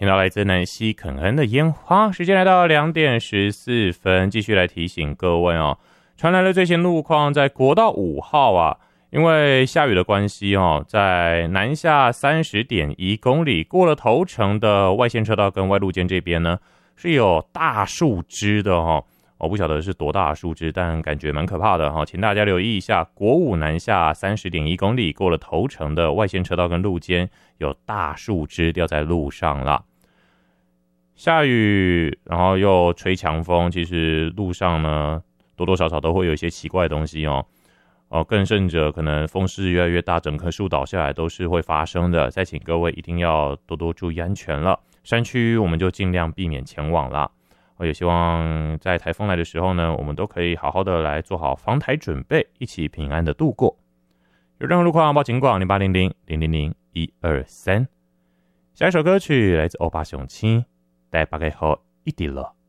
听到来自南西肯恩的烟花。时间来到2点14分，继续来提醒各位哦，传来了最新路况，在国道5号啊，因为下雨的关系哦，在南下30.1公里过了头城的外线车道跟外路肩这边呢，是有大树枝的哦。我不晓得是多大的树枝，但感觉蛮可怕的哈，请大家留意一下，国5南下30.1公里过了头城的外线车道跟路肩有大树枝掉在路上了。下雨，然后又吹强风，其实路上呢多多少少都会有一些奇怪的东西哦。更甚者，可能风势越来越大，整棵树倒下来都是会发生的。再请各位一定要多多注意安全了。山区我们就尽量避免前往啦。我也希望在台风来的时候呢，我们都可以好好的来做好防台准备，一起平安的度过。有任何路况报警广0800-000-123。下一首歌曲来自欧巴雄青，带大家好一点了。